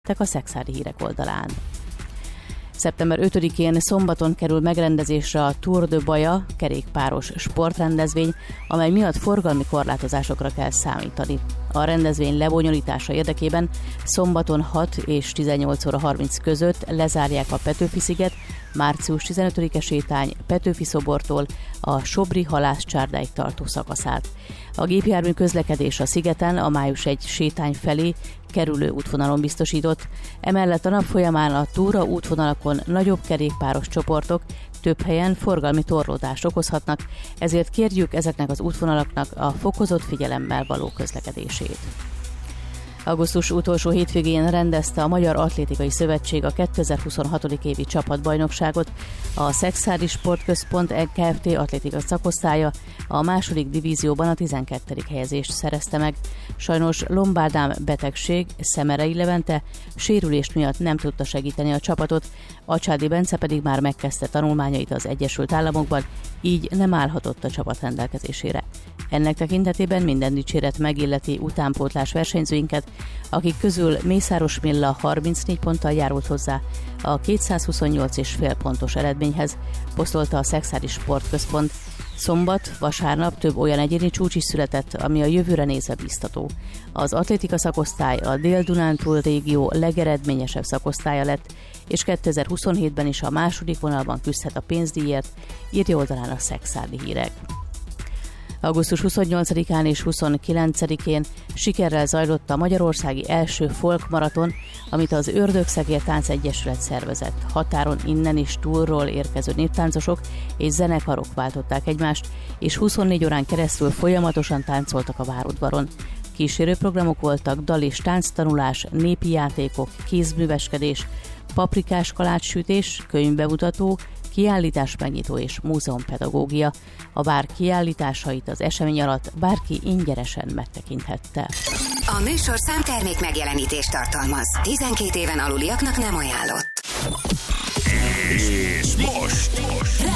a Szekszárdi Hírek oldalán. Szeptember 5-én szombaton kerül megrendezésre a Tour de Baja kerékpáros sportrendezvény, amely miatt forgalmi korlátozásokra kell számítani. A rendezvény lebonyolítása érdekében szombaton 6 és 18 óra 30 között lezárják a Petőfi-sziget, március 15-e sétány Petőfi szobortól a Sopri halászcsárdáig tartó szakaszát. A gépjármű közlekedés a szigeten a május 1 sétány felé kerülő útvonalon biztosított, emellett a nap folyamán a túra útvonalakon nagyobb kerékpáros csoportok több helyen forgalmi torlódást okozhatnak, ezért kérjük ezeknek az útvonalaknak a fokozott figyelemmel való közlekedését. Augusztus utolsó hétvégén rendezte a Magyar Atlétikai Szövetség a 2026. évi csapatbajnokságot. A Szekszárdi Sportközpont Kft. Atlétika szakosztálya a második divízióban a 12. helyezést szerezte meg. Sajnos lombárdám betegség, Szemerei Levente sérülés miatt nem tudta segíteni a csapatot, Acsádi Bence pedig már megkezdte tanulmányait az Egyesült Államokban, így nem állhatott a csapat rendelkezésére. Ennek tekintetében minden dicséret megilleti utánpótlás versenyzőinket, akik közül Mészáros Milla 34 ponttal járult hozzá a 228,5 pontos eredményhez, posztolta a Szekszárdi Sportközpont. Szombat, vasárnap több olyan egyéni csúcs is született, ami a jövőre nézve biztató. Az atlétika szakosztály a Dél-Dunántúl régió legeredményesebb szakosztálya lett, és 2027-ben is a második vonalban küzdhet a pénzdíjért, írja oldalán a Szekszárdi Hírek. Augusztus 28-án és 29-én sikerrel zajlott a magyarországi első folkmaraton, amit az Ördögszegér Táncegyesület szervezett. Határon innen is túlról érkező néptáncosok és zenekarok váltották egymást, és 24 órán keresztül folyamatosan táncoltak a várudvaron. Kísérőprogramok voltak, dal- és tánctanulás, népi játékok, kézműveskedés, paprikás kalácssütés, könyvbemutató, kiállítás megnyitó és múzeumpedagógia. A vár kiállításait az esemény alatt bárki ingyenesen megtekinthette. A műsorszám termék megjelenítést tartalmaz. 12 éven aluliaknak nem ajánlott. És most